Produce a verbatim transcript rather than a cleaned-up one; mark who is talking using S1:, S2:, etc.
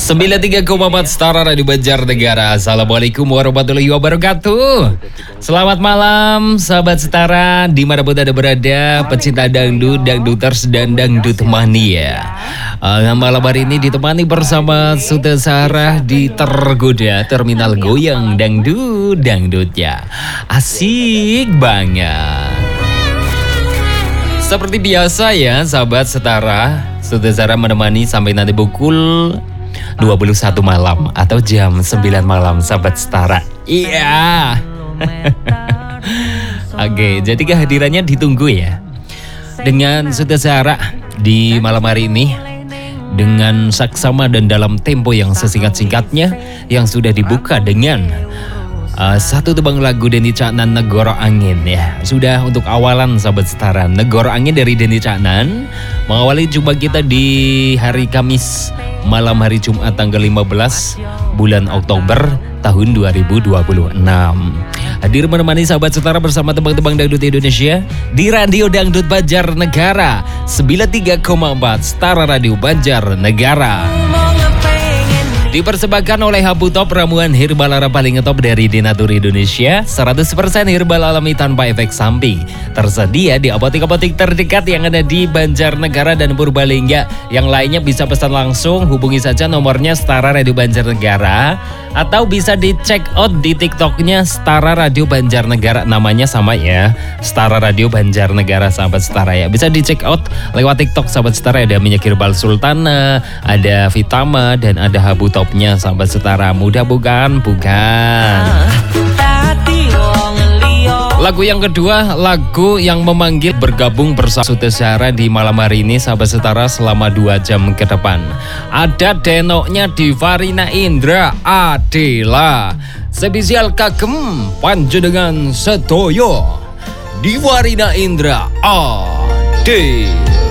S1: sembilan puluh tiga koma empat Setara Radio Banjarnegara. Assalamualaikum warahmatullahi wabarakatuh. Selamat malam sahabat Setara, dimanapun Anda berada, pecinta dangdut, dangduters dan dangdut mania. uh, Malam hari ini ditemani bersama Sute Sarah di Tergoda, Terminal Goyang Dangdut Dangdutnya. Asik banget. Seperti biasa ya sahabat Setara, Sute Sarah menemani sampai nanti pukul dua puluh satu malam atau jam sembilan malam sahabat Setara. Iya. Oke, jadi kehadirannya ditunggu ya. Dengan Sute Sarah di malam hari ini dengan saksama dan dalam tempo yang sesingkat-singkatnya, yang sudah dibuka dengan Uh, satu tebang lagu Denny Caknan, Negoro Angin ya. Sudah untuk awalan sahabat Setara, Negoro Angin dari Denny Caknan mengawali jumpa kita di hari Kamis malam hari Jumat tanggal lima belas bulan Oktober tahun dua ribu dua puluh enam. Hadir menemani sahabat Setara bersama tebang-tebang dangdut Indonesia di Radio Dangdut Banjarnegara sembilan puluh tiga koma empat Setara Radio Banjarnegara. Dipersembahkan oleh Habu Top, ramuan herbal Arab paling ngetop dari Denatur Indonesia, seratus persen herbal alami tanpa efek samping. Tersedia di apotek-apotek terdekat yang ada di Banjarnegara dan Purbalingga. Yang lainnya bisa pesan langsung, hubungi saja nomornya Setara Radio Banjarnegara, atau bisa dicek out di TikToknya Setara Radio Banjarnegara. Namanya sama ya, Setara Radio Banjarnegara sahabat Setara ya. Bisa dicek out lewat TikTok sahabat Setara. Ada minyak herbal Sultana, ada Vitama, dan ada Habu Top topnya sahabat Setara. Mudah bukan? Bukan. Lagu yang kedua, lagu yang memanggil bergabung bersama Sute Sarah di malam hari ini sahabat Setara selama dua jam ke depan. Ada denoknya di Varina Indra Adela. Spesial kagem panjenengan sedoyo di Varina Indra Adela.